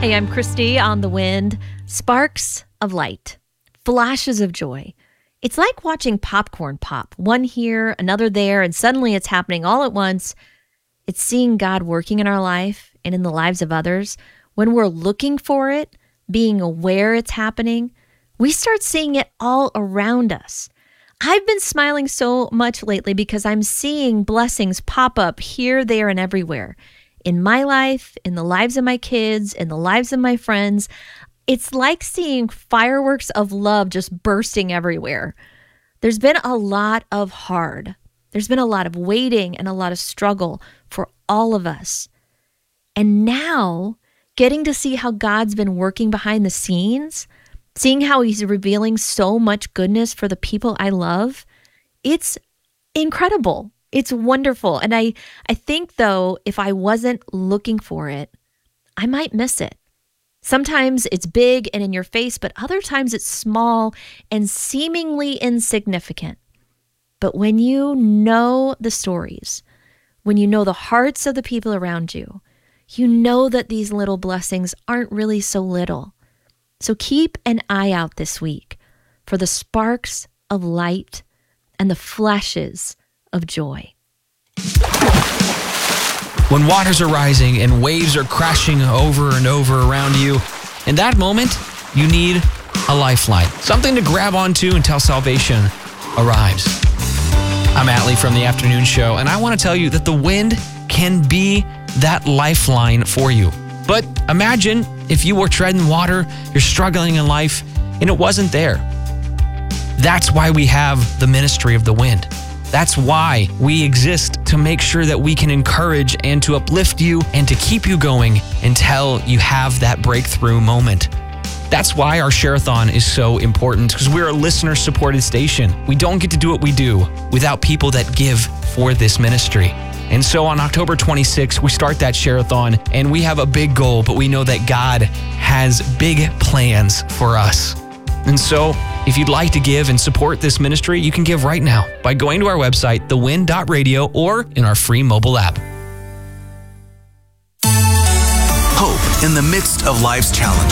Hey, I'm Christy on the Wind. Sparks of light, flashes of joy. It's like watching popcorn pop, one here, another there, and suddenly it's happening all at once. It's seeing God working in our life and in the lives of others. When we're looking for it, being aware it's happening, we start seeing it all around us. I've been smiling so much lately because I'm seeing blessings pop up here, there, and everywhere. In my life, in the lives of my kids, in the lives of my friends. It's like seeing fireworks of love just bursting everywhere. There's been a lot of hard. There's been a lot of waiting and a lot of struggle for all of us. And now, getting to see how God's been working behind the scenes, seeing how he's revealing so much goodness for the people I love, it's incredible. It's wonderful. And I think, though, if I wasn't looking for it, I might miss it. Sometimes it's big and in your face, but other times it's small and seemingly insignificant. But when you know the stories, when you know the hearts of the people around you, you know that these little blessings aren't really so little. So keep an eye out this week for the sparks of light and the flashes of joy. When waters are rising and waves are crashing over and over around you, in that moment, you need a lifeline, something to grab onto until salvation arrives. I'm Atlee from the Afternoon Show, and I want to tell you that the wind can be that lifeline for you. But imagine if you were treading water, you're struggling in life, and it wasn't there. That's why we have the ministry of the wind. That's why we exist, to make sure that we can encourage and to uplift you and to keep you going until you have that breakthrough moment. That's why our Share-a-thon is so important, because we're a listener-supported station. We don't get to do what we do without people that give for this ministry. And so on October 26th, we start that Share-a-thon, and we have a big goal, but we know that God has big plans for us. And so, if you'd like to give and support this ministry, you can give right now by going to our website, thewind.radio, or in our free mobile app. Hope in the midst of life's challenges.